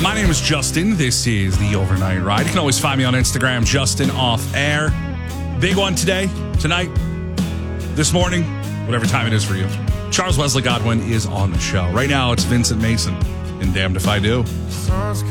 My name is Justin. This is the Overnight Ride. You can always find me on Instagram, Justin Off Air. Big one today, tonight, this morning, whatever time it is for you. Charles Wesley Godwin is on the show. Right now, it's Vincent Mason in Damned If I Do. Sun's